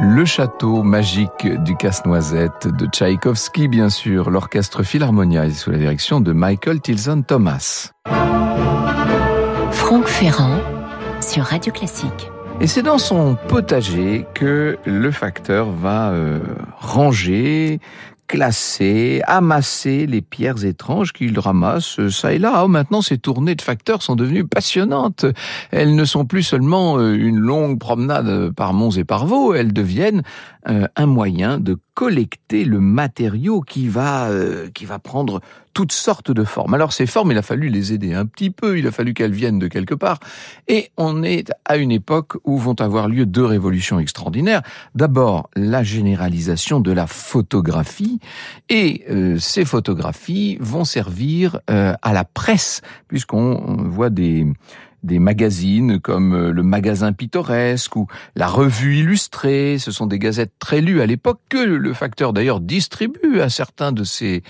Le château magique du Casse-Noisette de Tchaïkovski, bien sûr. L'orchestre Philharmonia est sous la direction de Michael Tilson Thomas. Franck Ferrand sur Radio Classique. Et c'est dans son potager que le facteur va ranger, classer, amasser les pierres étranges qu'il ramasse ça et là. Oh, maintenant, ces tournées de facteurs sont devenues passionnantes. Elles ne sont plus seulement une longue promenade par monts et par vaux, elles deviennent un moyen de collecter le matériau qui va prendre toutes sortes de formes. Alors ces formes, il a fallu les aider un petit peu, il a fallu qu'elles viennent de quelque part. Et on est à une époque où vont avoir lieu deux révolutions extraordinaires. D'abord, la généralisation de la photographie. Et ces photographies vont servir à la presse, puisqu'on voit des magazines comme le Magasin Pittoresque ou la Revue Illustrée. Ce sont des gazettes très lues à l'époque que le facteur d'ailleurs distribue à certains de ses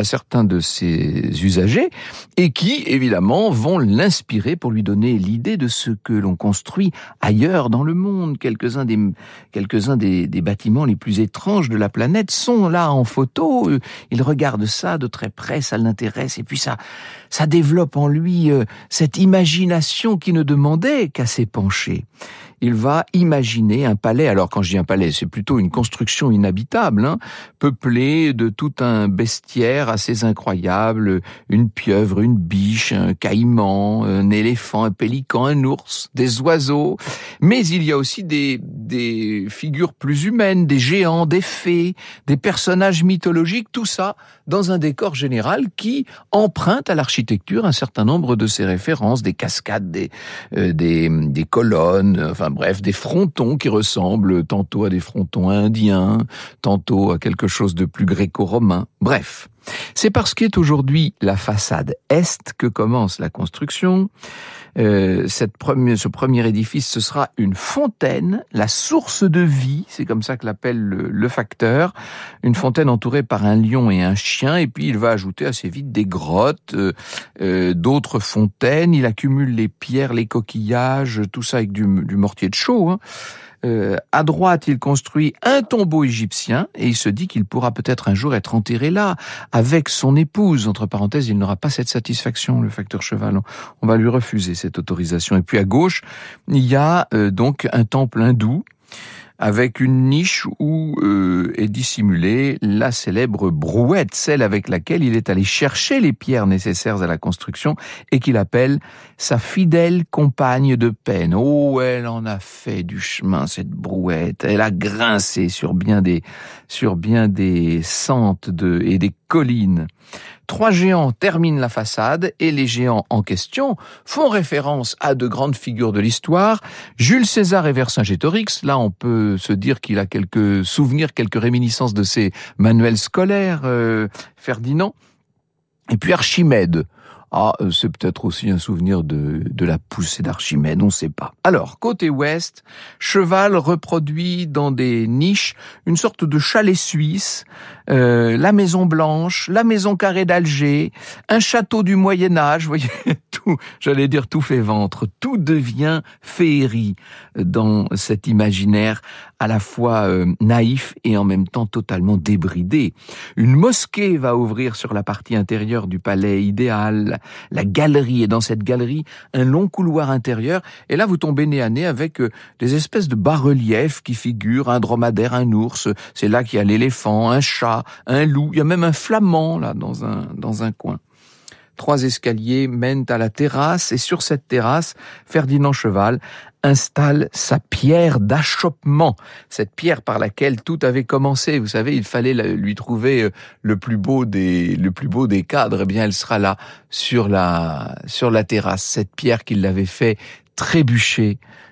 usagers et qui évidemment vont l'inspirer pour lui donner l'idée de ce que l'on construit ailleurs dans le monde. Quelques-uns des bâtiments les plus étranges de la planète sont là en photo. Il regarde ça de très près, ça l'intéresse et puis ça développe en lui cette imagination qui ne demandait qu'à s'épancher. Il va imaginer un palais, alors quand je dis un palais, c'est plutôt une construction inhabitable, peuplée de tout un bestiaire assez incroyable, une pieuvre, une biche, un caïman, un éléphant, un pélican, un ours, des oiseaux, mais il y a aussi des figures plus humaines, des géants, des fées, des personnages mythologiques, tout ça dans un décor général qui emprunte à l'architecture un certain nombre de ses références, des cascades, des colonnes, enfin bref, des frontons qui ressemblent tantôt à des frontons indiens, tantôt à quelque chose de plus gréco-romain. Bref, c'est parce qu'est aujourd'hui la façade est que commence la construction. Ce premier édifice, ce sera une fontaine, la source de vie, c'est comme ça que l'appelle le facteur, une fontaine entourée par un lion et un chien, et puis il va ajouter assez vite des grottes, d'autres fontaines, il accumule les pierres, les coquillages, tout ça avec du mortier de chaux, à droite, il construit un tombeau égyptien et il se dit qu'il pourra peut-être un jour être enterré là avec son épouse. Entre parenthèses, il n'aura pas cette satisfaction, le facteur Cheval. On va lui refuser cette autorisation. Et puis à gauche, il y a donc un temple hindou avec une niche où est dissimulée la célèbre brouette, celle avec laquelle il est allé chercher les pierres nécessaires à la construction et qu'il appelle sa fidèle compagne de peine. Oh, elle en a fait du chemin, cette brouette. Elle a grincé sur bien des sentes et des collines. 3 géants terminent la façade et les géants en question font référence à de grandes figures de l'histoire. Jules César et Vercingétorix, là on peut se dire qu'il a quelques souvenirs, quelques réminiscences de ses manuels scolaires, Ferdinand. Et puis Archimède. Ah, c'est peut-être aussi un souvenir de la poussée d'Archimède, on ne sait pas. Alors, côté ouest, Cheval reproduit dans des niches une sorte de chalet suisse, la Maison Blanche, la Maison Carrée d'Alger, un château du Moyen-Âge, vous voyez, tout, j'allais dire tout fait ventre, tout devient féerie dans cet imaginaire à la fois naïf et en même temps totalement débridé. Une mosquée va ouvrir sur la partie intérieure du palais idéal, la galerie, et dans cette galerie, un long couloir intérieur, et là vous tombez nez à nez avec des espèces de bas-reliefs qui figurent un dromadaire, un ours, c'est là qu'il y a l'éléphant, un chat, un loup, il y a même un flamand là dans un coin. 3 escaliers mènent à la terrasse et sur cette terrasse, Ferdinand Cheval installe sa pierre d'achoppement, cette pierre par laquelle tout avait commencé. Vous savez, il fallait lui trouver le plus beau des cadres. Eh bien, elle sera là sur la terrasse, cette pierre qu'il avait fait trébucher